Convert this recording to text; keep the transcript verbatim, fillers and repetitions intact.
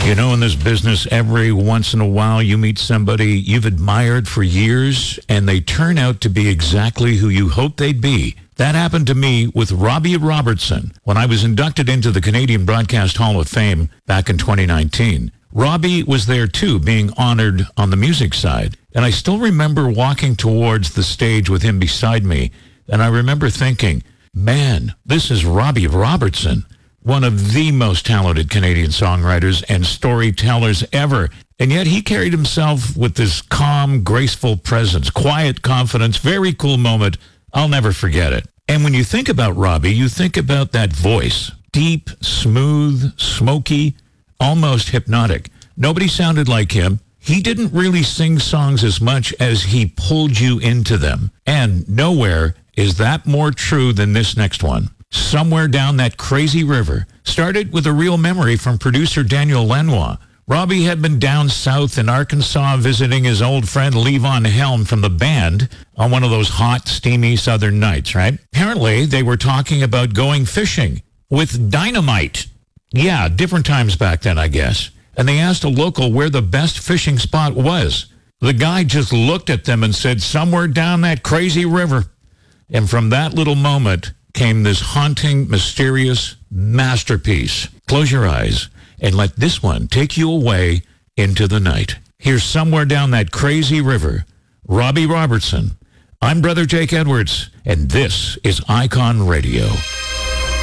You know, in this business, every once in a while you meet somebody you've admired for years and they turn out to be exactly who you hoped they'd be. That happened to me with Robbie Robertson when I was inducted into the Canadian Broadcast Hall of Fame back in twenty nineteen. Robbie was there too, being honored on the music side. And I still remember walking towards the stage with him beside me, and I remember thinking, man, this is Robbie Robertson, one of the most talented Canadian songwriters and storytellers ever. And yet he carried himself with this calm, graceful presence, quiet confidence, very cool moment. I'll never forget it. And when you think about Robbie, you think about that voice, deep, smooth, smoky, almost hypnotic. Nobody sounded like him. He didn't really sing songs as much as he pulled you into them. And nowhere is that more true than this next one. Somewhere Down That Crazy River started with a real memory from producer Daniel Lanois. Robbie had been down south in Arkansas visiting his old friend Levon Helm from the band on one of those hot, steamy southern nights, right? Apparently, they were talking about going fishing with dynamite. Yeah, different times back then, I guess. And they asked a local where the best fishing spot was. The guy just looked at them and said, somewhere down that crazy river. And from that little moment came this haunting, mysterious masterpiece. Close your eyes and let this one take you away into the night. Here's Somewhere Down That Crazy River. Robbie Robertson. I'm Brother Jake Edwards, and this is Icon Radio.